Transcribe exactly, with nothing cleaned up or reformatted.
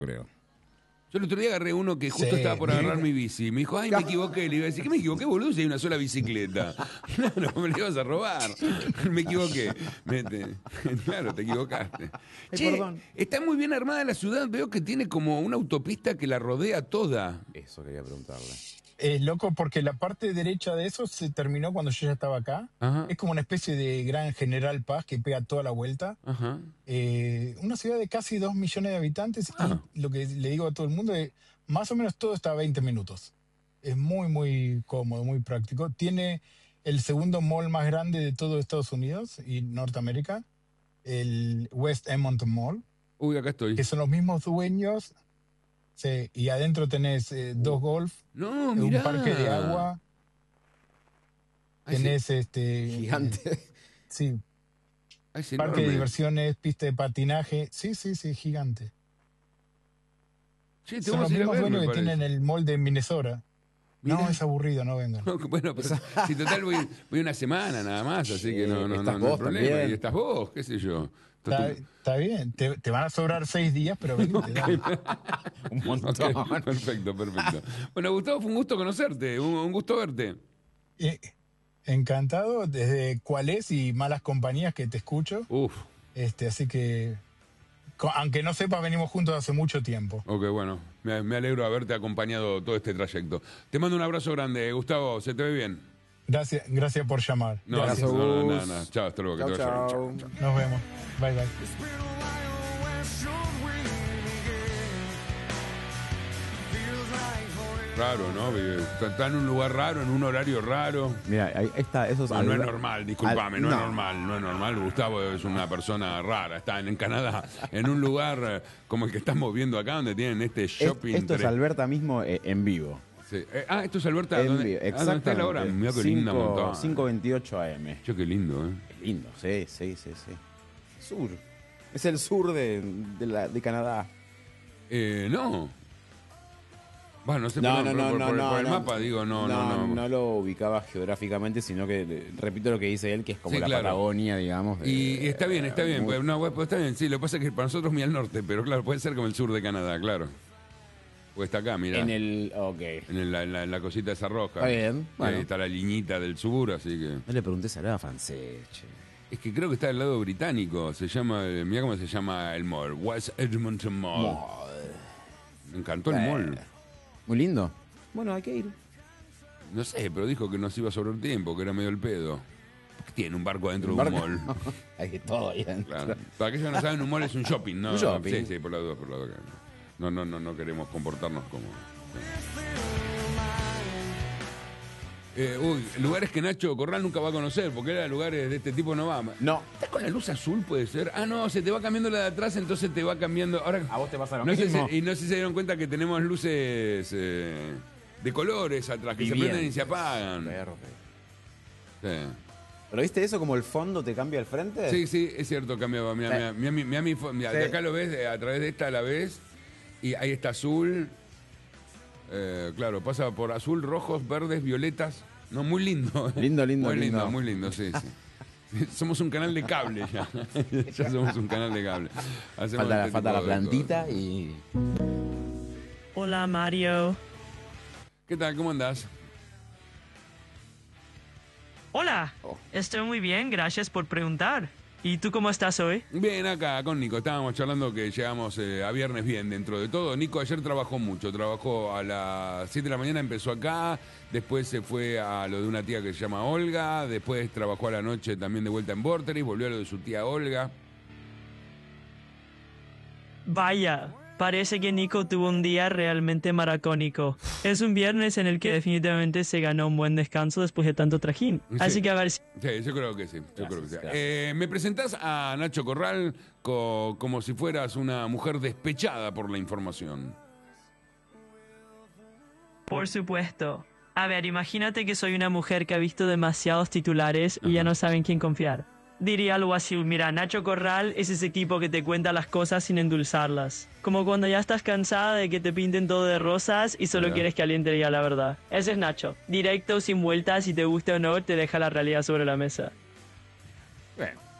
creo. Yo el otro día agarré uno que justo Sí. estaba por agarrar mi bici. Me dijo, ay, me equivoqué. Le iba a decir, ¿qué me equivoqué, boludo? Si hay una sola bicicleta. Claro, me la ibas a robar. Me equivoqué. Me- te- claro, te equivocaste. Ay, Che, perdón. está muy bien armada la ciudad. Veo que tiene como una autopista que la rodea toda. Eso quería preguntarle. Es loco porque la parte derecha de eso se terminó cuando yo ya estaba acá. Ajá. Es como una especie de gran General Paz que pega toda la vuelta. Ajá. Eh, una ciudad de casi dos millones de habitantes Ah. y lo que le digo a todo el mundo es más o menos todo está a veinte minutos. Es muy, muy cómodo, muy práctico. Tiene el segundo mall más grande de todo Estados Unidos y Norteamérica, el West Edmonton Mall, Uy, acá estoy. que son los mismos dueños. Sí, y adentro tenés eh, dos golf, No, un mirá. parque de agua, Ay, sí. tenés este Gigante. sí, Ay, es parque de enorme. diversiones, pista de patinaje. Sí, sí, sí, gigante. Che, te Son vamos los a ir a mismos ver, me dueños que parece. tienen el mall de Minnesota. No, Mirá. es aburrido, no vengan. No, bueno, pero si total voy, voy una semana nada más, así que no, no, no, Estás no hay vos problema. también. Y estás vos, qué sé yo. Está Está, tu- está bien, te, te van a sobrar seis días, pero venite, dale. Un montón. Ok, perfecto, perfecto. Bueno, Gustavo, fue un gusto conocerte, un, un gusto verte. Eh, encantado, desde cuál es y malas compañías que te escucho. Uf, Este, así que, co- aunque no sepas, venimos juntos hace mucho tiempo. ok, bueno, me, me alegro de haberte acompañado todo este trayecto. Te mando un abrazo grande, Gustavo, se te ve bien. Gracias, gracias por llamar. No, Gracias. no, no, Gus. no, no, chao, hasta luego, que Chau, te vaya bien. chau. Chao, chao. Nos vemos. Bye, bye. Raro, ¿no? Está, está en un lugar raro, en un horario raro. Mira, ahí está, esos No, no es alber- normal, discúlpame, no, Al- es normal, no es normal. Gustavo es una persona rara, está en, en Canadá, en un lugar eh, como el que estamos viendo acá, donde tienen este Es- shopping. esto es tre- Alberta mismo eh, en vivo. Sí. Eh, ah, esto es Alberta, En ¿dónde, vivo, ah, ¿dónde está la hora? Mira qué linda montada. cinco veintiocho A M. Che, qué lindo, ¿eh? Qué lindo, sí, sí, sí, sí. Sur. Es el sur de, de, la- de Canadá. Eh, no. Bueno, no sé No, por, no, por- no, por- no, por el- no, por el no. mapa, digo, no, no, no. No lo ubicaba geográficamente, sino que eh, repito lo que dice él, que es como Sí, la claro. Patagonia, digamos. de- Y, y está bien, está bien, muy- pues, no, pues, está bien, sí, lo que pasa es que para nosotros muy al norte, pero claro, puede ser como el sur de Canadá, claro. Pues está acá, mira. En el. Ok. En, el- en la, en la cosita esa roja. Está bien, Y bueno. ahí está la liñita del sur, así que... No le pregunté si hablaba francés, che. Es que creo que está del lado británico. Se llama, eh, mira cómo se llama el mall. West Edmonton Mall. Me encantó el Eh, mall. Muy lindo. Bueno, hay que ir. No sé, pero dijo que nos iba sobre el tiempo, que era medio el pedo. ¿Qué tiene un barco adentro ¿Un de barco? un mall? Hay que todo ahí adentro. Claro. Para aquellos que no saben, un mall es un shopping, ¿no? Un shopping. Sí, sí, por la duda, por la duda. No, no, no, no queremos comportarnos como... Eh, uy, lugares que Nacho Corral nunca va a conocer, porque era lugares de este tipo no va. No. ¿Estás con la luz azul, puede ser? Ah, no, se te va cambiando la de atrás, entonces te va cambiando. Ahora, A vos te pasa lo no sé mismo. si- y no sé si se dieron cuenta que tenemos luces eh, de colores atrás, que se Vivientes. prenden y se apagan. Verde. Sí. ¿Pero viste eso como el fondo te cambia el frente? Sí, sí, es cierto, cambiaba. Mira, Sí. mira, mira, mi- mira mi fo- mira, de Sí. acá lo ves, de- a través de esta la ves, y ahí está azul. Eh, claro, pasa por azul, rojos, verdes, violetas. No, muy lindo. Lindo, lindo, Muy lindo, lindo. muy lindo, sí, sí. Somos un canal de cable ya. Ya somos un canal de cable. Hacemos Falta, este falta tipo la de plantita cosas. y. Hola Mario. ¿Qué tal? ¿Cómo andás? Hola. Oh. Estoy muy bien, gracias por preguntar. ¿Y tú cómo estás hoy? Bien, acá con Nico. Estábamos charlando que llegamos eh, a viernes bien dentro de todo. Nico ayer trabajó mucho. Trabajó a las siete de la mañana, empezó acá. Después se fue a lo de una tía que se llama Olga. Después trabajó a la noche también de vuelta en Vorterix. Volvió a lo de su tía Olga. Vaya, parece que Nico tuvo un día realmente maracónico. Es un viernes en el que definitivamente se ganó un buen descanso después de tanto trajín. Sí. Así que a ver si... Sí, yo creo que sí. Yo Gracias, creo que sí. gracias. Eh, ¿Me presentás a Nacho Corral co- como si fueras una mujer despechada por la información? Por supuesto. A ver, imagínate que soy una mujer que ha visto demasiados titulares y ya Ajá. no sabe en quién confiar. Diría algo así, mira, Nacho Corral es ese tipo que te cuenta las cosas sin endulzarlas. Como cuando ya estás cansada de que te pinten todo de rosas y solo Ya. quieres que alguien te diga la verdad. Ese es Nacho. Directo, sin vueltas, si te gusta o no, te deja la realidad sobre la mesa. Bueno,